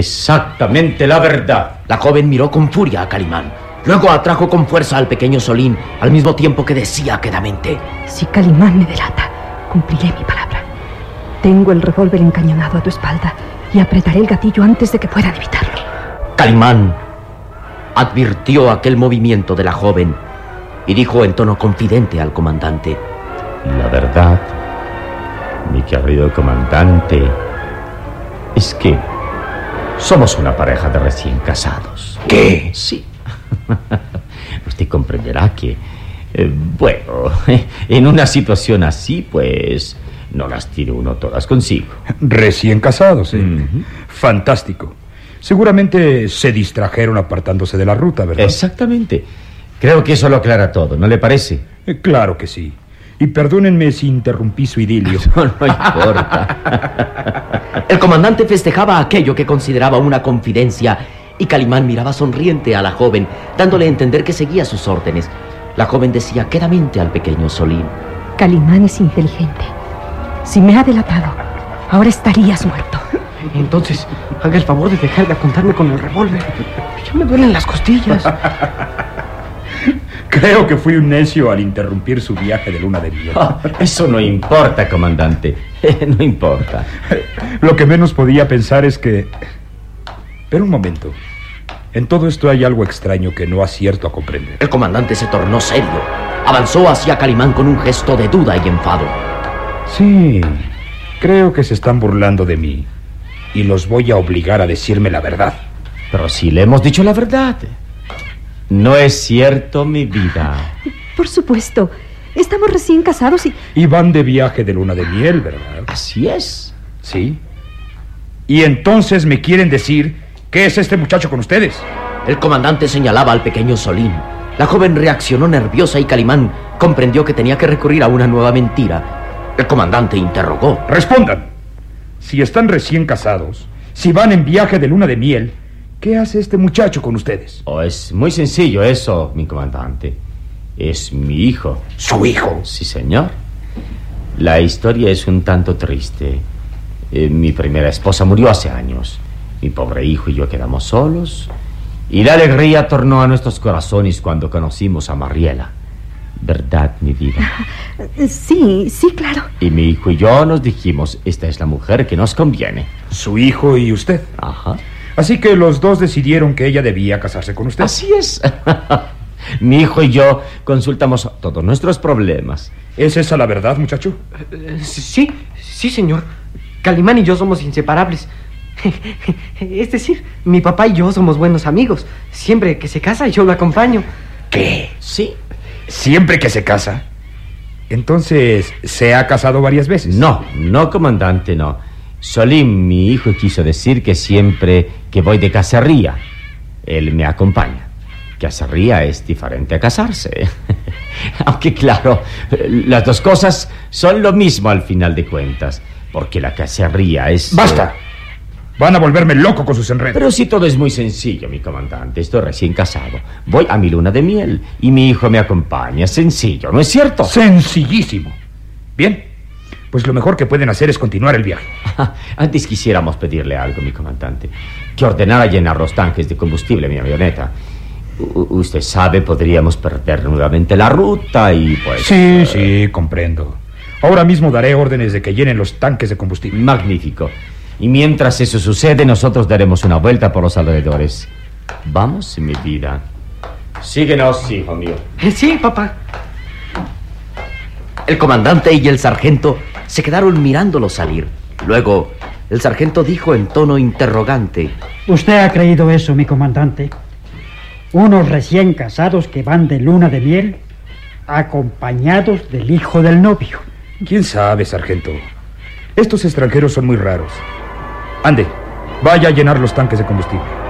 Exactamente la verdad. La joven miró con furia a Calimán. Luego atrajo con fuerza al pequeño Solín, al mismo tiempo que decía quedamente: si Calimán me delata, cumpliré mi palabra. Tengo el revólver encañonado a tu espalda y apretaré el gatillo antes de que puedan evitarlo. Calimán advirtió aquel movimiento de la joven y dijo en tono confidente al comandante: la verdad, mi querido comandante, es que somos una pareja de recién casados. ¿Qué? Sí. Usted comprenderá que, bueno, en una situación así, pues, no las tiene uno todas consigo. Recién casados, ¿eh? Fantástico. Seguramente se distrajeron apartándose de la ruta, ¿verdad? Exactamente. Creo que eso lo aclara todo, ¿no le parece? Claro que sí. Y perdónenme si interrumpí su idilio. No importa. El comandante festejaba aquello que consideraba una confidencia y Calimán miraba sonriente a la joven, dándole a entender que seguía sus órdenes. La joven decía quedamente al pequeño Solín: Calimán es inteligente. Si me ha delatado, ahora estarías muerto. Entonces, haga el favor de dejar de apuntarme con el revólver. Ya me duelen las costillas. Creo que fui un necio al interrumpir su viaje de luna de miel. Eso no importa, comandante. No importa. Lo que menos podía pensar es que... Pero un momento. En todo esto hay algo extraño que no acierto a comprender. El comandante se tornó serio. Avanzó hacia Calimán con un gesto de duda y enfado. Sí, creo que se están burlando de mí. Y los voy a obligar a decirme la verdad. Pero si le hemos dicho la verdad. No es cierto, mi vida. Por supuesto. Estamos recién casados y van de viaje de luna de miel, ¿verdad? Así es. Sí. Y entonces me quieren decir... ¿Qué es este muchacho con ustedes? El comandante señalaba al pequeño Solín. La joven reaccionó nerviosa y Calimán comprendió que tenía que recurrir a una nueva mentira. El comandante interrogó: ¡respondan! Si están recién casados, si van en viaje de luna de miel, ¿qué hace este muchacho con ustedes? Oh, es muy sencillo eso, mi comandante. Es mi hijo. ¿Su hijo? Sí, señor. La historia es un tanto triste. Mi primera esposa murió hace años. Mi pobre hijo y yo quedamos solos. Y la alegría tornó a nuestros corazones cuando conocimos a Mariela. ¿Verdad, mi vida? Sí, claro. Y mi hijo y yo nos dijimos: esta es la mujer que nos conviene. ¿Su hijo y usted? Ajá. Así que los dos decidieron que ella debía casarse con usted. Así es. Mi hijo y yo consultamos todos nuestros problemas. ¿Es esa la verdad, muchacho? Sí, señor. Calimán y yo somos inseparables. Es decir, mi papá y yo somos buenos amigos. Siempre que se casa, yo lo acompaño. ¿Qué? Sí. ¿Siempre que se casa? Entonces, ¿se ha casado varias veces? No, comandante, no. Solín, mi hijo, quiso decir que siempre que voy de cacería, él me acompaña. Cacería es diferente a casarse. Aunque claro, las dos cosas son lo mismo al final de cuentas. Porque la cacería es... ¡Basta! Van a volverme loco con sus enredos. Pero si todo es muy sencillo, mi comandante. Estoy recién casado. Voy a mi luna de miel y mi hijo me acompaña. Sencillo, ¿no es cierto? Sencillísimo. Bien, pues lo mejor que pueden hacer es continuar el viaje. Antes quisiéramos pedirle algo, mi comandante. Que ordenara llenar los tanques de combustible en mi avioneta. Usted sabe, podríamos perder nuevamente la ruta y pues... Sí, comprendo. Ahora mismo daré órdenes de que llenen los tanques de combustible. Magnífico. Y mientras eso sucede, nosotros daremos una vuelta por los alrededores. Vamos, mi vida. Síguenos, hijo mío. Sí, papá. El comandante y el sargento se quedaron mirándolo salir. Luego, el sargento dijo en tono interrogante: ¿Usted ha creído eso, mi comandante? Unos recién casados que van de luna de miel, acompañados del hijo del novio. ¿Quién sabe, sargento? Estos extranjeros son muy raros. Ande, vaya a llenar los tanques de combustible.